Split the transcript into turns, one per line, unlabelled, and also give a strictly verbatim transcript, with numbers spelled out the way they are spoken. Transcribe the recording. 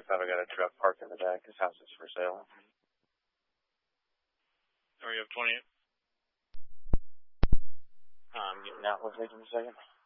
twenty-five, I got a truck parked in the back. This house is for sale.
Or you have twenty-eight?
I'm getting out. What's taking a second?